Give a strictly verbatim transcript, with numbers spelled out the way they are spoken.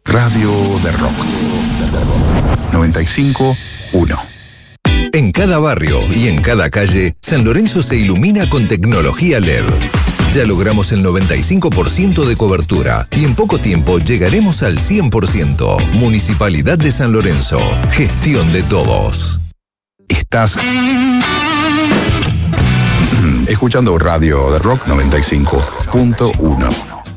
Radio de Rock. noventa y cinco punto uno. En cada barrio y en cada calle, San Lorenzo se ilumina con tecnología L E D. Ya logramos el noventa y cinco por ciento de cobertura y en poco tiempo llegaremos al cien por ciento. Municipalidad de San Lorenzo. Gestión de todos. Estás escuchando Radio de Rock noventa y cinco punto uno.